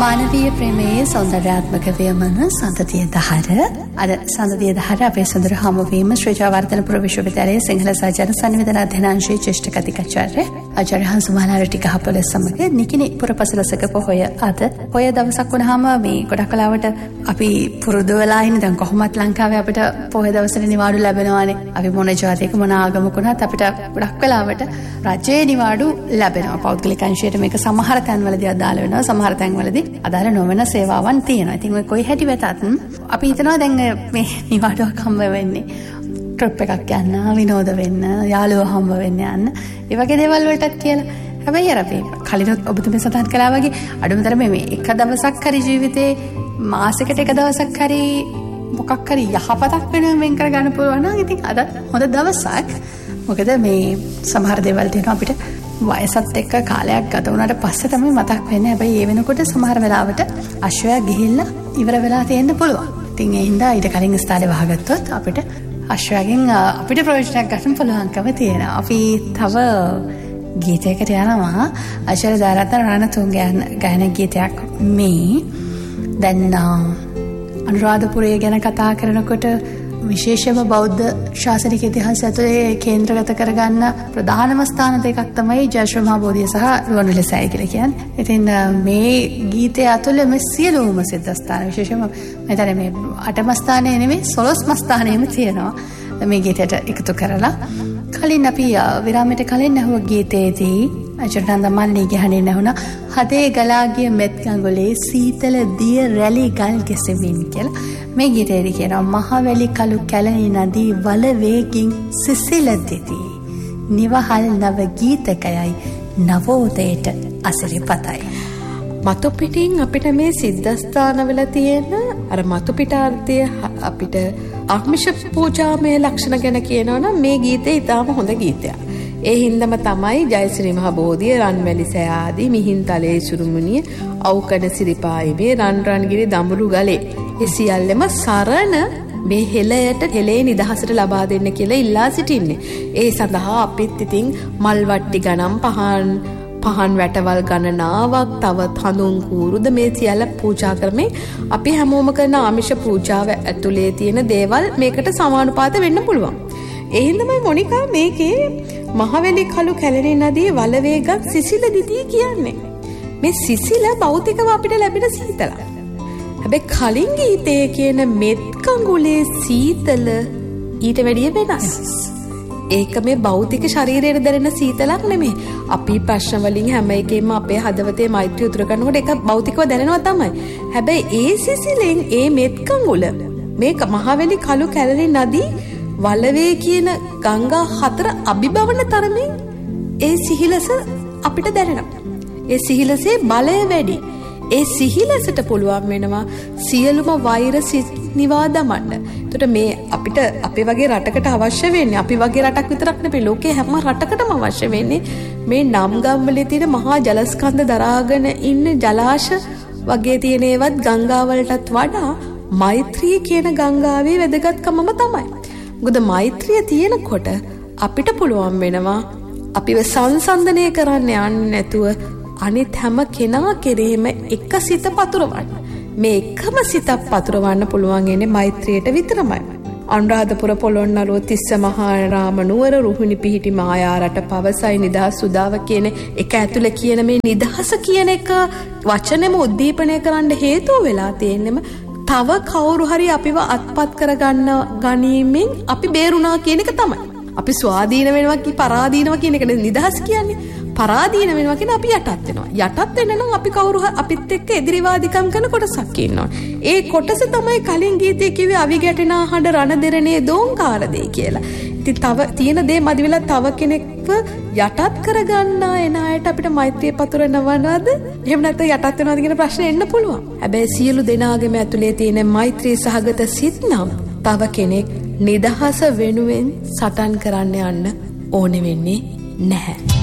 මානවීය ප්‍රේමයේ සෞන්දර්යාත්මක ව්‍යමන සඳතිය දහර අද සඳතිය දහර අපේ සඳර හමුවීම ශ්‍රී ජයවර්ධනපුර විශ්වවිද්‍යාලයේ සිංහල සහ ජන සංවේදන අධ්‍යනාංශයේ ජ්‍යෙෂ්ඨ කතිකාචාර්ය ආචාර්ය හංසුමාලා ටිකහපොළ සමග නිකිණි පුරපසළසක පොහොය අද පොය දවසක් වුණාම මේ ගොඩක් කලාවට අපි පුරුදු වෙලා ඉන්නේ දැන් කොහොමත් ලංකාවේ අපිට පොය දවසේ නිවාඩු ලැබෙනවානේ අපි මොන ජාතියක මොන ආගමක වුණත් අපිට ගොඩක් වෙලාවට රජයේ නිවාඩු ලැබෙනවා පෞද්ගලික අංශයට මේක සමහර තැන්වලදී අදාළ වෙනවා සමහර තැන්වලදී අදාළ නොවන සේවාවන් තියෙනවා. ඉතින් ඔය කොයි හැටි වෙතත් අපි හිතනවා දැන් මේ නිවාඩුවක් හම්බ වෙන්නේ ට්‍රිප් එකක් යන්න, විනෝද වෙන්න, යාළුවෝ හම්බ වෙන්න යන්න. ඒ වගේ දේවල් වලටත් කියලා. හැබැයි අර අපි කලිනුත් ඔබතුමී සඳහන් කළා වගේ අඩුමතර මේ එක දවසක් හරි ජීවිතේ මාසෙකට එක දවසක් හරි මොකක් හරි යහපතක් වෙනුවෙන් වෙන් කර ගන්න පුළුවන් නම් ඉතින් අද හොඳ දවසක්. මොකද මේ සමහර දේවල් තියෙනවා අපිට වයසත් එක්ක කාලයක් ගත වුණාට පස්සේ තමයි මතක් වෙන්නේ. හැබැයි ඒ වෙනකොට සමහර වෙලාවට අශ්වයා ගිහිල්ලා ඉවර වෙලා තියෙන්න පුළුවන්. ඉතින් ඒ හින්දා ඊට කලින් ස්ථානේ වහගත්තොත් අපිට අශ්වයාගෙන් අපිට ප්‍රයෝජනයක් ගන්න පුළුවන්කම තියෙනවා. අපි තව ගීතයකට යනවා. ආචාර්ය දාරත්න රණතුංග ගායන ගීතයක් මේ. දැන් අනුරාධපුරය ගැන කතා කරනකොට විශේෂම බෞද්ධ ශාසනික ඉතිහාසය ඇතුලේ කේන්ද්‍රගත කරගන්න ප්‍රධානම ස්ථාන දෙකක් තමයි ජයශ්‍රී මහා බෝධිය සහ රුවන්වැලි සෑය කියලා කියන්නේ. ඉතින් මේ ගීතය ඇතුලේ මේ සියලුම සිද්ධාස්ථාන විශේෂම මෙතන මේ 8ම ස්ථානයේ නෙමෙයි 12ම ස්ථානයේම තියෙනවා මේ ගීතයට එකතු කරලා. කලින් අපි විරාමයට කලින් අහුව ගීතයේදී අජරණන්දමල්ලි ගහන්නේ නැහුණා හදේ ගලා ගිය මෙත් ගඟුලේ සීතල දිය රැලි ගල් ගැසෙමින් කියලා. මේ ගීතයේදී කියනවා මහවැලි කළු කැලණි නදී වල වේගින් සිසිල දෙති නිවහල් නව ගීතකයයි නවෝදයට අසිරිපතයි. මතු පිටින් අපිට මේ සිද්ධාස්ථානවල තියෙන අර මතු පිටාර්ථය අපිට ආමිෂ පූජාමය ලක්ෂණ ගැන කියනවනම් මේ ගීතේ ඉතාම හොඳ ගීතයක්. ඒ හින්දම තමයි ජයශ්‍රී මහා බෝධිය රන්වැලි සෑ ආදී මිහින්තලේ සුරුමුණිය අවකන සිරිපායිමේ රන්රන්ගිරි දඹුරු ගලේ ඒ සියල්ලම සරණ මේ හෙළයට හෙළේ නිදහසට ලබා දෙන්න කියලා ඉල්ලා සිටින්නේ. ඒ සඳහා අපිත් ඉතින් මල් වට්ටි ගණන් පහන් වැටවල් ගණනාවක් තවත් හඳුන් කූරුද මේ සියල්ල පූජා කරමින් අපි හැමෝම කරන ආමිෂ පූජාව ඇතුලේ තියෙන දේවල් මේකට සමානුපාත වෙන්න පුළුවන්. ඒ හින්දාමයි මොනිකා මේකේ මහවැලි කළු කැලණි නදී වලවේගක් සිසිල දිදී කියන්නේ. මේ සිසිල භෞතිකව අපිට ලැබෙන සීතල. හැබැයි කලින් ගීතයේ කියන මෙත් කඟුලේ සීතල ඊට වැඩිය වෙනස්. ඒක මේ භෞතික ශරීරයට දැනෙන සීතලක් නෙමෙයි. අපි ප්‍රශ්න වලින් හැම එකෙම අපේ හදවතේ මෛත්‍රිය උතුර කරනකොට ඒක භෞතිකව දැනෙනවා තමයි. හැබැයි ඒ සිසිලෙන් ඒ මෙත් කඟුල මේක මහවැලි කළු කැලණි නදී වලවේ කියන ගංගා 4 අභිභවන තරමින් ඒ සිහිලස අපිට දැනෙනවා. ඒ සිහිලසේ බලය වැඩි. ඒ සිහිලසට පුළුවන් වෙනවා සියලුම වෛර නිවා දමන්න. එතකොට මේ අපිට අපේ වගේ රටකට අවශ්‍ය වෙන්නේ අපි වගේ රටක් විතරක් නෙවෙයි ලෝකේ හැම රටකටම අවශ්‍ය වෙන්නේ මේ නම් ගම්වලේ තියෙන මහා ජලස්කන්ධ දරාගෙන ඉන්න ජලාශ වගේ තියෙන ඒවත් ගංගාවලටත් වඩා මෛත්‍රී කියන ගංගාවේ වැදගත්කමම තමයි. මොකද මෛත්‍රිය තියෙනකොට අපිට පුළුවන් වෙනවා අපිව සංසන්දනය කරන්න යන්නේ නැතුව අනිත් හැම කෙනා කෙරෙහිම එක සිත පතුරවන්න. මේ එකම සිතක් පතුරවන්න පුළුවන් ඉන්නේ මෛත්‍රියට විතරමයි. අනුරාධපුර පොළොන්නරුව තිස්ස මහා රාම නුවර රුහුණි පිහිටි මායාරට පවසයි නිදහස් සුදාව කියන එක ඇතුළේ කියන මේ නිදහස කියන එක වචනෙම උද්දීපනය කරන්න හේතුව වෙලා තියෙන්නම තව කවුරු හරි අපිව අත්පත් කරගන්න ගනීමෙන් අපි බේරුණා කියන එක තමයි. අපි ස්වාධීන වෙනවා කි පරාදීනවා කියන එක නිදහස් කියන්නේ. පරාදීන වෙනවා කියන අපි යටත් වෙනවා. යටත් වෙන්න නම් අපි කවුරු අපිත් එක්ක එදිරිවාදිකම් කරන කොටසක් ඉන්නවා. ඒ කොටස තමයි කලින් ගීතයේ කිව්වේ අවි ගැටෙනා හඬ රණ දෙරණේ දෝංකාර දෙයි කියලා. ඉතින් තව තියෙන දේ මදි වෙලා තව කෙනෙක්ව යටත් කරගන්න එන අයට අපිට මෛත්‍රිය පතුරවනවද? එහෙම නැත්නම් යටත් වෙනවද කියන ප්‍රශ්නේ එන්න පුළුවන්. හැබැයි සියලු දෙනාගේම ඇතුලේ තියෙන මෛත්‍රී සහගත සිත් නම් තව කෙනෙක් නිදහස වෙනුවෙන් සටන් කරන්න යන්න ඕනෙ වෙන්නේ නැහැ.